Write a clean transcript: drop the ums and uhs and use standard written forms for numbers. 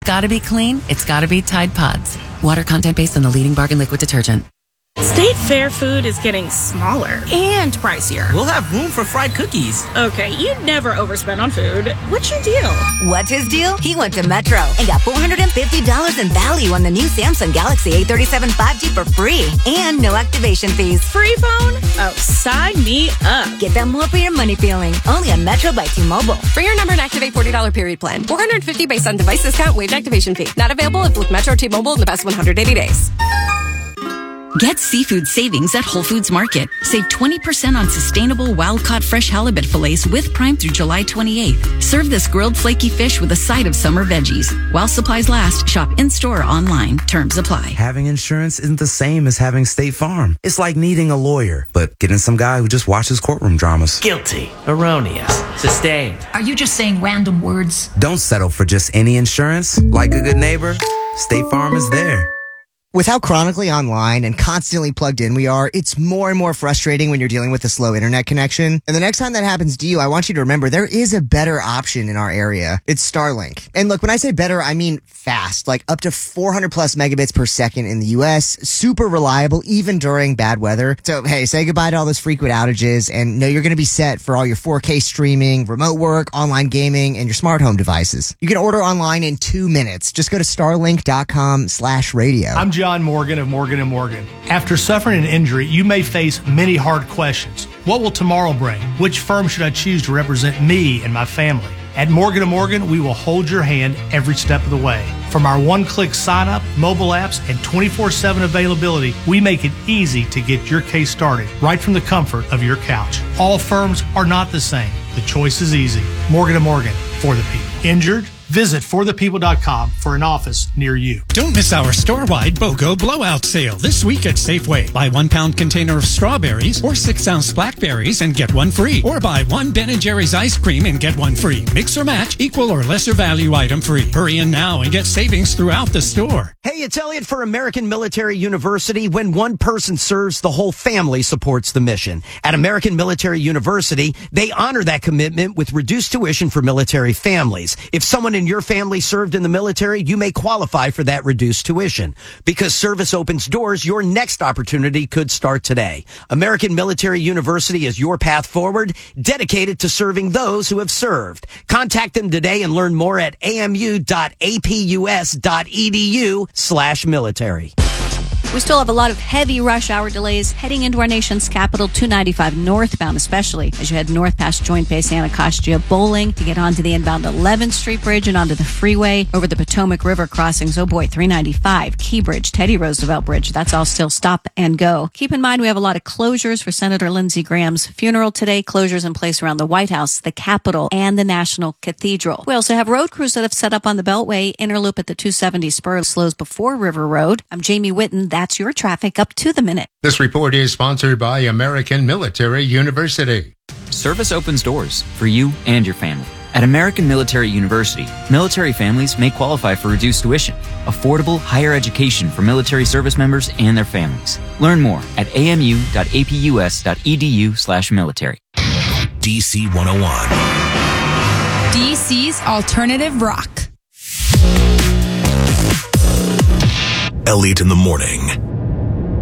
gotta be clean, it's gotta be Tide Pods. Water content based on the leading bargain liquid detergent. State Fair food is getting smaller and pricier. We'll have room for fried cookies. Okay, you'd never overspend on food. What's your deal? What's his deal? He went to Metro and got $450 in value on the new Samsung Galaxy A37 5G for free and no activation fees. Free phone? Oh, sign me up. Get that more for your money feeling. Only on Metro by T-Mobile. For your number and activate $40 period plan. $450 based on device discount, waived activation fee. Not available if with Metro T-Mobile in the past 180 days. Get seafood savings at Whole Foods Market. Save 20% on sustainable wild-caught fresh halibut fillets with Prime through July 28th. Serve this grilled flaky fish with a side of summer veggies. While supplies last, shop in-store or online. Terms apply. Having insurance isn't the same as having State Farm. It's like needing a lawyer, but getting some guy who just watches courtroom dramas. Guilty. Erroneous. Sustained. Are you just saying random words? Don't settle for just any insurance. Like a good neighbor, State Farm is there. With how chronically online and constantly plugged in we are, it's more and more frustrating when you're dealing with a slow internet connection. And the next time that happens to you, I want you to remember there is a better option in our area. It's Starlink. And look, when I say better, I mean fast, like up to 400 plus megabits per second in the US, super reliable even during bad weather. So hey, say goodbye to all those frequent outages and know you're going to be set for all your 4K streaming, remote work, online gaming, and your smart home devices. You can order online in 2 minutes. Just go to starlink.com/radio. I'm John Morgan of Morgan & Morgan. After suffering an injury, you may face many hard questions. What will tomorrow bring? Which firm should I choose to represent me and my family? At Morgan & Morgan, we will hold your hand every step of the way. From our one-click sign-up, mobile apps, and 24/7 availability, we make it easy to get your case started right from the comfort of your couch. All firms are not the same. The choice is easy. Morgan & Morgan, for the people. Injured? Visit forthepeople.com for an office near you. Don't miss our store-wide BOGO blowout sale this week at Safeway. Buy 1 pound container of strawberries or 6-ounce blackberries and get one free. Or buy 1 Ben & Jerry's ice cream and get one free. Mix or match, equal or lesser value item free. Hurry in now and get savings throughout the store. Hey, it's Elliot for American Military University. When one person serves, the whole family supports the mission. At American Military University, they honor that commitment with reduced tuition for military families. If someone in your family served in the military, you may qualify for that reduced tuition. Because service opens doors, your next opportunity could start today. American Military University is your path forward, dedicated to serving those who have served. Contact them today and learn more at amu.apus.edu/military. We still have a lot of heavy rush hour delays heading into our nation's capital, 295 northbound, especially as you head north past Joint Base Anacostia Bowling to get onto the inbound 11th Street Bridge and onto the freeway over the Potomac River crossings. Oh boy, 395, Key Bridge, Teddy Roosevelt Bridge. That's all still stop and go. Keep in mind we have a lot of closures for Senator Lindsey Graham's funeral today. Closures in place around the White House, the Capitol, and the National Cathedral. We also have road crews that have set up on the Beltway. Interloop at the 270 spur slows before River Road. I'm Jamie Whitten. That's your traffic up to the minute. This report is sponsored by American Military University. Service opens doors for you and your family. At American Military University, military families may qualify for reduced tuition, affordable higher education for military service members and their families. Learn more at amu.apus.edu/military. DC 101. DC's Alternative Rock. Elliot in the morning.